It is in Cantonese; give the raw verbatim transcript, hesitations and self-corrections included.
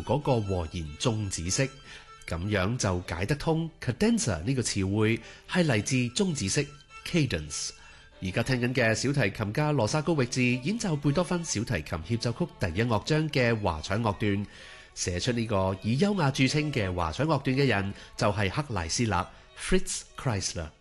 嗰個和弦終止式，咁樣就解得通 cadenza 呢個詞彙係嚟自終止式 cadence。而家聽緊嘅小提琴家羅薩高域治演奏貝多芬小提琴協奏曲第一樂章嘅華彩樂段，寫出呢個以優雅著稱嘅華彩樂段嘅人就係克萊斯勒 Fritz Kreisler。